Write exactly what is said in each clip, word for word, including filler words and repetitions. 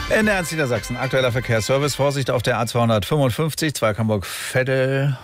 In Ernst Niedersachsen, aktueller Verkehrsservice. Vorsicht auf der A zweihundertfünfundfünfzig, Zweig Hamburg-Veddel,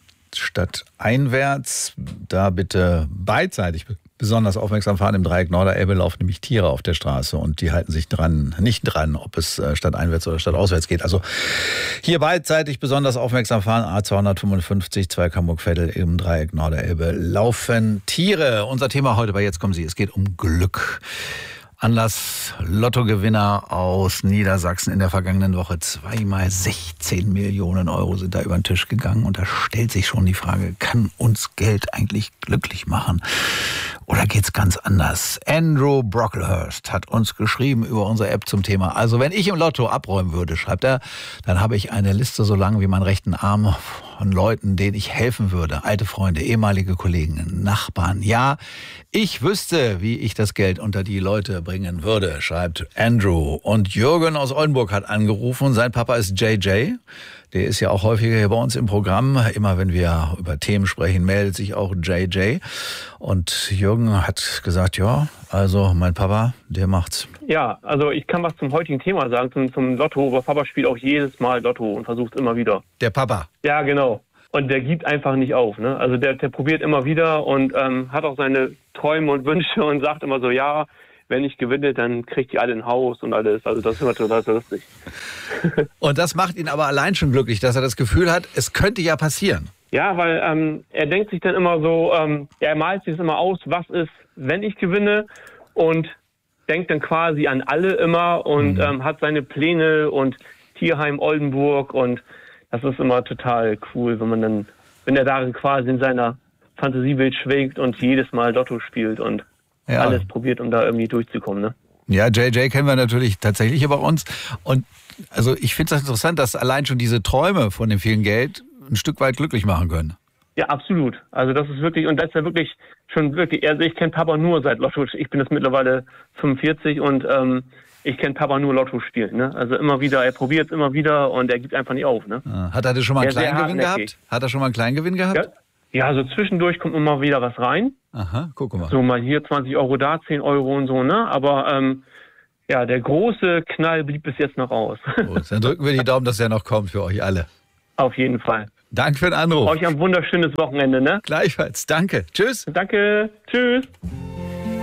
stadteinwärts. Da bitte beidseitig besonders aufmerksam fahren. Im Dreieck Norderelbe laufen nämlich Tiere auf der Straße und die halten sich dran, nicht dran, ob es stadteinwärts oder stadtauswärts geht. Also hier beidseitig besonders aufmerksam fahren. A zweihundertfünfundfünfzig, Zweig Hamburg-Veddel, im Dreieck Norderelbe laufen Tiere. Unser Thema heute bei Jetzt kommen Sie. Es geht um Glück. Anlass: Lottogewinner aus Niedersachsen in der vergangenen Woche. Zweimal sechzehn Millionen Euro sind da über den Tisch gegangen. Und da stellt sich schon die Frage, kann uns Geld eigentlich glücklich machen? Oder geht's ganz anders? Andrew Brocklehurst hat uns geschrieben über unsere App zum Thema. Also wenn ich im Lotto abräumen würde, schreibt er, dann habe ich eine Liste so lang wie meinen rechten Arm von Leuten, denen ich helfen würde. Alte Freunde, ehemalige Kollegen, Nachbarn. Ja, ich wüsste, wie ich das Geld unter die Leute bringen würde, schreibt Andrew. Und Jürgen aus Oldenburg hat angerufen. Sein Papa ist J J. Der ist ja auch häufiger hier bei uns im Programm. Immer wenn wir über Themen sprechen, meldet sich auch J J. Und Jürgen hat gesagt, ja, also mein Papa, der macht's. Ja, also ich kann was zum heutigen Thema sagen, zum, zum Lotto. Aber Papa spielt auch jedes Mal Lotto und versucht immer wieder. Der Papa? Ja, genau. Und der gibt einfach nicht auf. Ne? Also der, der probiert immer wieder und ähm, hat auch seine Träume und Wünsche und sagt immer so, ja, wenn ich gewinne, dann kriegt ihr alle ein Haus und alles. Also das ist immer total lustig. Und das macht ihn aber allein schon glücklich, dass er das Gefühl hat, es könnte ja passieren. Ja, weil ähm, er denkt sich dann immer so, ähm, er malt sich das immer aus, was ist, wenn ich gewinne, und denkt dann quasi an alle immer und mhm. ähm, hat seine Pläne und Tierheim Oldenburg, und das ist immer total cool, wenn man dann, wenn er da quasi in seiner Fantasiewelt schwelgt und jedes Mal Lotto spielt und ja. alles probiert, um da irgendwie durchzukommen, ne? Ja, J J kennen wir natürlich tatsächlich bei uns. Und also ich finde es interessant, dass allein schon diese Träume von dem vielen Geld ein Stück weit glücklich machen können. Ja, absolut. Also das ist wirklich, und das ist ja wirklich schon wirklich, also ich kenne Papa nur seit Lotto. Ich bin jetzt mittlerweile fünfundvierzig und ähm, ich kenne Papa nur Lotto spielen. Ne? Also immer wieder, er probiert es immer wieder und er gibt einfach nicht auf. Ne? Hat er schon mal einen Kleingewinn gehabt? Hat er schon mal einen Kleingewinn gehabt? Ja. Ja, so zwischendurch kommt immer wieder was rein. Aha, guck mal. So mal hier zwanzig Euro da, zehn Euro und so, ne? Aber ähm, ja, der große Knall blieb bis jetzt noch aus. Gut, dann drücken wir die Daumen, dass der noch kommt für euch alle. Auf jeden Fall. Danke für den Anruf. Euch ein wunderschönes Wochenende, ne? Gleichfalls. Danke. Tschüss. Danke. Tschüss.